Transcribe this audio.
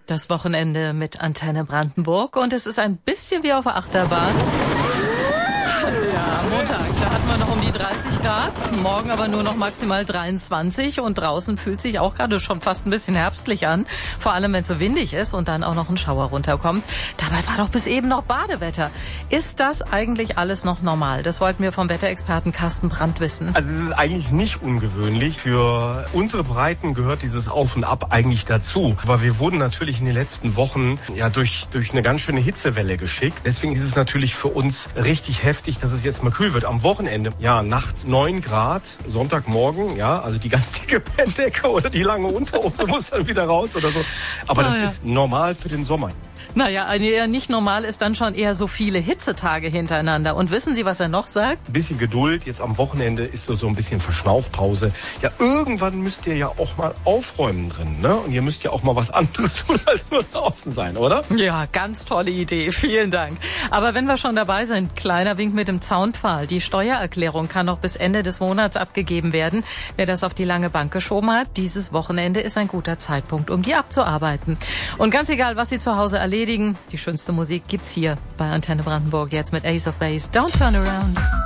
Das Wochenende mit Antenne Brandenburg und es ist ein bisschen wie auf der Achterbahn. Ja, Montag, da hatten wir noch um die 30 Grad, morgen aber nur noch maximal 23 und draußen fühlt sich auch gerade schon fast ein bisschen herbstlich an, vor allem wenn es so windig ist und dann auch noch ein Schauer runterkommt. Dabei war doch bis eben noch Badewetter. Ist das eigentlich alles noch normal? Das wollten wir vom Wetterexperten Carsten Brandt wissen. Also es ist eigentlich nicht ungewöhnlich. Für unsere Breiten gehört dieses Auf und Ab eigentlich dazu. Aber wir wurden natürlich in den letzten Wochen ja durch eine ganz schöne Hitzewelle geschickt. Deswegen ist es natürlich für uns richtig heftig, dass es jetzt mal kühl wird. Am Wochenende, ja, nachts 9 Grad, Sonntagmorgen, ja, also die ganz dicke Bettdecke oder die lange Unterhose muss dann wieder raus oder so. Aber das ist normal für den Sommer. Naja, eher nicht normal ist dann schon eher so viele Hitzetage hintereinander. Und wissen Sie, was er noch sagt? Ein bisschen Geduld, jetzt am Wochenende ist so ein bisschen Verschnaufpause. Ja, irgendwann müsst ihr ja auch mal aufräumen drin, ne? Und ihr müsst ja auch mal was anderes tun, als nur draußen sein, oder? Ja, ganz tolle Idee, vielen Dank. Aber wenn wir schon dabei sind, kleiner Wink mit dem Zaunpfahl. Die Steuererklärung kann noch bis Ende des Monats abgegeben werden. Wer das auf die lange Bank geschoben hat, dieses Wochenende ist ein guter Zeitpunkt, um die abzuarbeiten. Und ganz egal, was Sie zu Hause erledigen, die schönste Musik gibt's hier bei Antenne Brandenburg jetzt mit Ace of Base. Don't turn around.